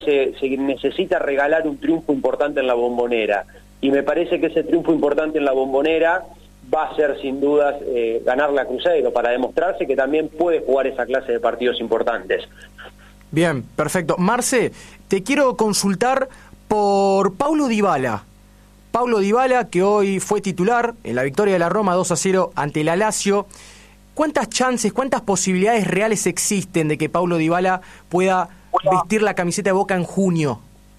se necesita regalar un triunfo importante en la Bombonera, y me parece que ese triunfo importante en la Bombonera va a ser sin dudas ganarle a Cruzeiro, para demostrarse que también puede jugar esa clase de partidos importantes. Bien, perfecto. Marce, te quiero consultar por Paulo Dybala. Paulo Dybala, que hoy fue titular en la victoria de la Roma 2-0 ante la Lazio. ¿Cuántas chances, cuántas posibilidades reales existen de que Paulo Dybala pueda vestir la camiseta de Boca en junio?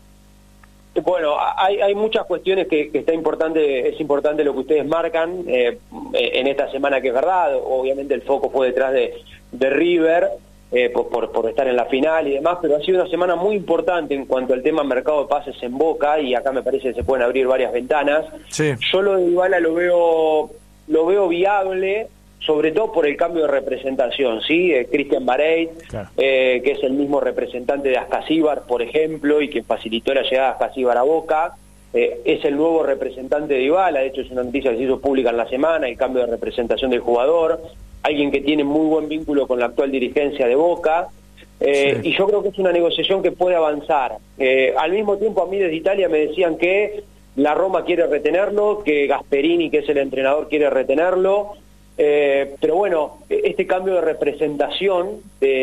Bueno, hay muchas cuestiones que es importante lo que ustedes marcan en esta semana, que es verdad. Obviamente el foco fue detrás de River, por estar en la final y demás, pero ha sido una semana muy importante en cuanto al tema mercado de pases en Boca, y acá me parece que se pueden abrir varias ventanas. Sí. Yo lo de Dybala lo veo viable, sobre todo por el cambio de representación, ¿sí? Cristian Bareit, claro, que es el mismo representante de Ascasíbar, por ejemplo, y que facilitó la llegada de Ascasíbar a Boca, es el nuevo representante de Dybala. De hecho es una noticia que se hizo pública en la semana, el cambio de representación del jugador, alguien que tiene muy buen vínculo con la actual dirigencia de Boca, sí. Y yo creo que es una negociación que puede avanzar. Al mismo tiempo, a mí desde Italia me decían que la Roma quiere retenerlo, que Gasperini, que es el entrenador, quiere retenerlo, pero bueno, este cambio de representación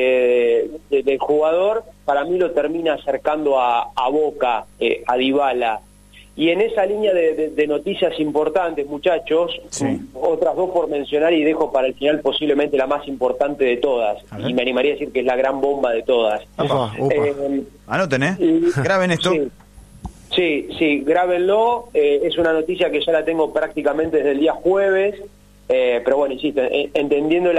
del jugador para mí lo termina acercando a Boca, a Dybala. Y en esa línea de noticias importantes, muchachos, sí, otras dos por mencionar, y dejo para el final posiblemente la más importante de todas, y me animaría a decir que es la gran bomba de todas. Anoten, graben esto. Sí, grábenlo. Es una noticia que ya la tengo prácticamente desde el día jueves, pero bueno, insisto, entendiendo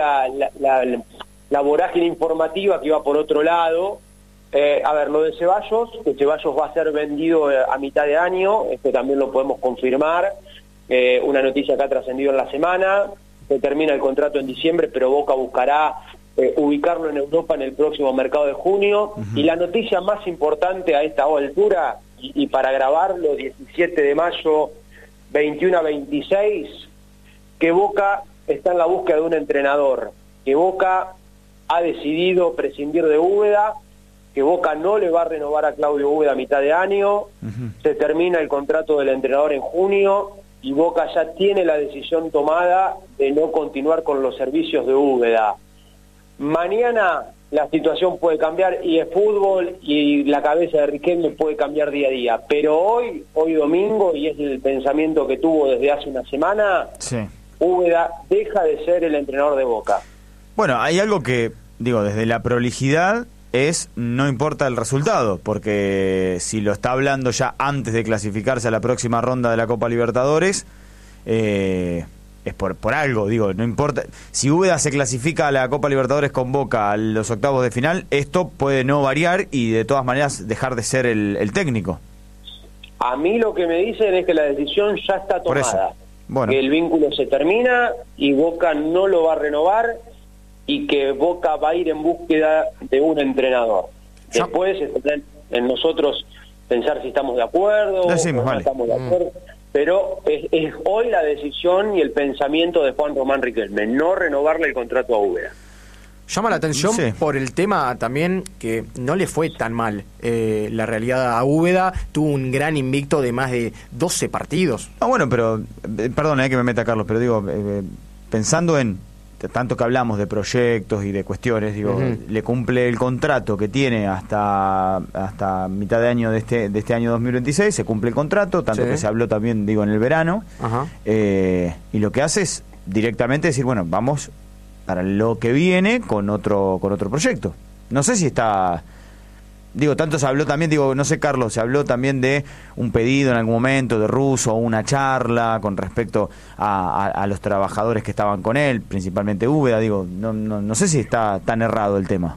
la vorágine informativa que iba por otro lado. A ver, lo de Ceballos, que Ceballos va a ser vendido a mitad de año, esto también lo podemos confirmar, una noticia que ha trascendido en la semana, se termina el contrato en diciembre, pero Boca buscará ubicarlo en Europa en el próximo mercado de junio, y la noticia más importante a esta altura, y para grabarlo, 17 de mayo, 21 a 26, que Boca está en la búsqueda de un entrenador, que Boca ha decidido prescindir de Úbeda, que Boca no le va a renovar a Claudio Úbeda a mitad de año, se termina el contrato del entrenador en junio, y Boca ya tiene la decisión tomada de no continuar con los servicios de Úbeda. Mañana la situación puede cambiar, y es fútbol, y la cabeza de Riquelme puede cambiar día a día, pero hoy domingo, y es el pensamiento que tuvo desde hace una semana, sí, Úbeda deja de ser el entrenador de Boca. Bueno, hay algo que, digo, desde la prolijidad no importa el resultado, porque si lo está hablando ya antes de clasificarse a la próxima ronda de la Copa Libertadores, es por algo, digo, no importa. Si Úbeda se clasifica a la Copa Libertadores con Boca a los octavos de final, esto puede no variar y de todas maneras dejar de ser el técnico. A mí lo que me dicen es que la decisión ya está tomada, bueno, que el vínculo se termina y Boca no lo va a renovar, y que Boca va a ir en búsqueda de un entrenador. Después está en nosotros pensar si estamos de acuerdo o no estamos de acuerdo, pero es hoy la decisión y el pensamiento de Juan Román Riquelme, no renovarle el contrato a Úbeda. Llama la atención por el tema también que no le fue tan mal. La realidad a Úbeda tuvo un gran invicto de más de 12 partidos. Bueno, pero, perdón, que me meta Carlos, pero digo, pensando en tanto que hablamos de proyectos y de cuestiones, digo, le cumple el contrato que tiene hasta mitad de año de este año 2026, se cumple el contrato, tanto que se habló también, digo, en el verano, y lo que hace es directamente decir, bueno, vamos para lo que viene con otro proyecto. No sé si está... Digo, tanto se habló también, digo, no sé, Carlos, se habló también de un pedido en algún momento de Russo, una charla con respecto a los trabajadores que estaban con él, principalmente Úbeda, digo, no sé si está tan errado el tema.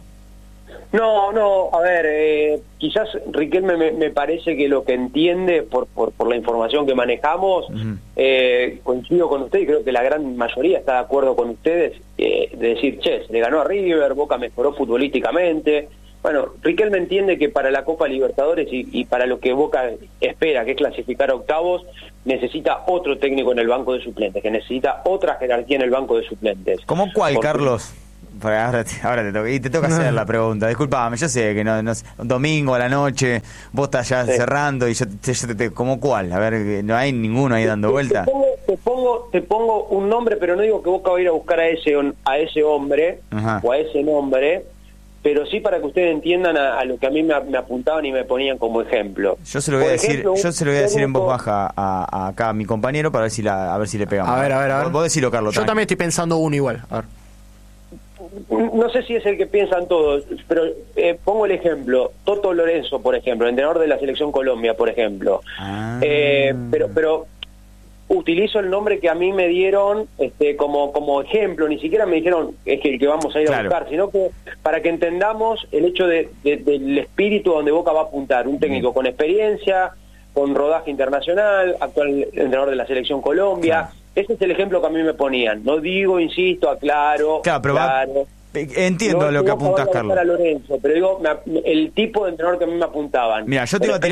No, a ver, quizás Riquelme me parece que lo que entiende por la información que manejamos, coincido con usted y creo que la gran mayoría está de acuerdo con ustedes, de decir, se le ganó a River, Boca mejoró futbolísticamente. Bueno, Riquelme entiende que para la Copa Libertadores y para lo que Boca espera, que es clasificar a octavos, necesita otro técnico en el banco de suplentes, que necesita otra jerarquía en el banco de suplentes. ¿Cómo cuál, Carlos? Ahora te toca. Y te toca hacer la pregunta. Disculpame, yo sé que no un domingo a la noche, vos estás ya cerrando y yo ¿cómo cuál? A ver, no hay ninguno ahí dando vuelta. Te pongo un nombre, pero no digo que Boca va a ir a buscar a ese hombre, Ajá, o a ese nombre, pero sí para que ustedes entiendan a lo que a mí me apuntaban y me ponían como ejemplo. Yo se lo voy a decir en voz baja a acá a mi compañero para ver a ver si le pegamos. A ver. Vos decilo, Carlos. Yo también estoy pensando uno igual. A ver. No sé si es el que piensan todos, pero pongo el ejemplo. Toto Lorenzo, por ejemplo, entrenador de la Selección Colombia, por ejemplo. Pero utilizo el nombre que a mí me dieron como ejemplo. Ni siquiera me dijeron es que el que vamos a ir a buscar, sino que para que entendamos el hecho del espíritu donde Boca va a apuntar. Un técnico con experiencia, con rodaje internacional, actual entrenador de la Selección Colombia. Claro. Ese es el ejemplo que a mí me ponían. No digo, insisto, aclaro. Claro. Entiendo lo que apuntás, Carlos. A Lorenzo, pero digo, el tipo de entrenador que a mí me apuntaban. Mira, yo te iba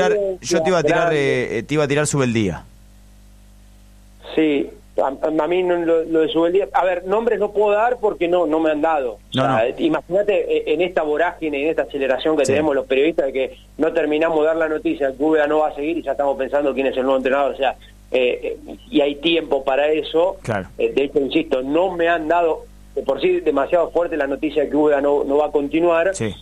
a tirar Subeldía. Sí, a mí lo de Subeldía. A ver, nombres no puedo dar porque no me han dado. Imagínate en esta vorágine y en esta aceleración que tenemos los periodistas de que no terminamos de dar la noticia, que Úbeda no va a seguir y ya estamos pensando quién es el nuevo entrenador. O sea, y hay tiempo para eso. Claro. De hecho, insisto, no me han dado de por sí demasiado fuerte la noticia de que Úbeda no va a continuar. Sí.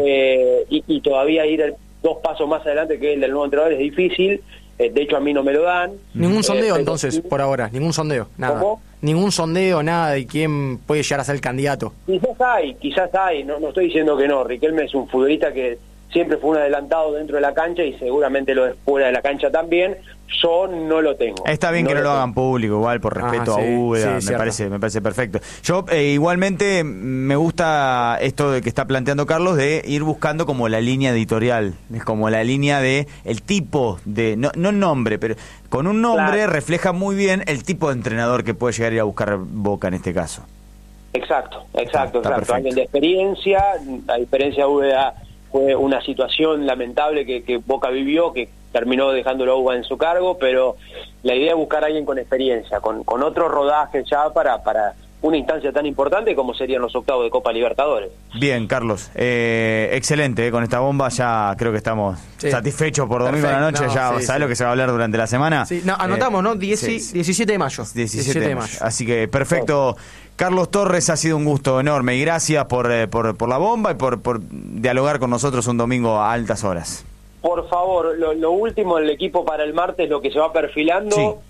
Y todavía ir 2 pasos más adelante que el del nuevo entrenador es difícil. De hecho, a mí no me lo dan. Ningún sondeo, entonces, por ahora. Ningún sondeo, nada. ¿Cómo? Ningún sondeo, nada de quién puede llegar a ser el candidato. Quizás hay. No estoy diciendo que no. Riquelme es un futbolista que siempre fue un adelantado dentro de la cancha y seguramente lo de fuera de la cancha también. Yo no lo tengo. Está bien que no lo hagan público, igual por respeto a Úbeda, me parece perfecto. Yo igualmente me gusta esto de que está planteando Carlos de ir buscando como la línea editorial, es como la línea de el tipo de no nombre, pero con un nombre refleja muy bien el tipo de entrenador que puede llegar a ir a buscar Boca en este caso. Exacto. Alguien de experiencia, a diferencia de Úbeda fue una situación lamentable que Boca vivió, que terminó dejándolo a Úbeda en su cargo, pero la idea es buscar a alguien con experiencia, con otro rodaje ya para una instancia tan importante como serían los octavos de Copa Libertadores. Bien, Carlos, excelente, con esta bomba ya creo que estamos satisfechos por domingo a la noche, ¿sabes lo que se va a hablar durante la semana? Sí, anotamos, ¿no? 17 de mayo. 17 de mayo. Así que perfecto. Carlos Torres, ha sido un gusto enorme y gracias por la bomba y por dialogar con nosotros un domingo a altas horas. Por favor, lo último del equipo para el martes, lo que se va perfilando,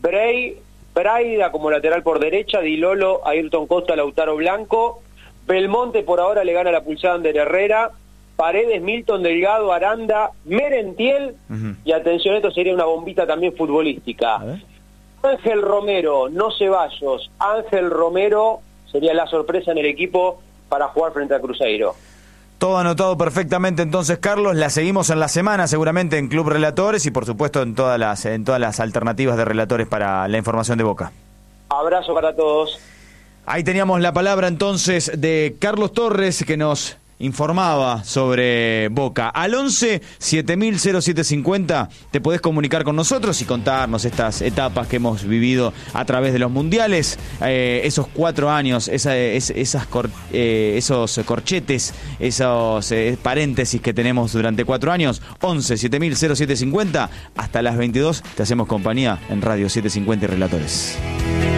Braida como lateral por derecha, Di Lolo, Ayrton Costa, Lautaro Blanco, Belmonte por ahora le gana la pulsada a Ander Herrera, Paredes, Milton, Delgado, Aranda, Merentiel, y atención, esto sería una bombita también futbolística. Ángel Romero, no Ceballos, Ángel Romero sería la sorpresa en el equipo para jugar frente a Cruzeiro. Todo anotado perfectamente entonces, Carlos. La seguimos en la semana seguramente en Club Relatores y por supuesto en todas las alternativas de relatores para la información de Boca. Abrazo para todos. Ahí teníamos la palabra entonces de Carlos Torres que nos informaba sobre Boca. Al 11 7000-0750 te podés comunicar con nosotros y contarnos estas etapas que hemos vivido a través de los mundiales, esos 4 años, esos corchetes, esos paréntesis que tenemos durante 4 años. 11 7000-0750 hasta las 22 te hacemos compañía en Radio 750 y Relatores.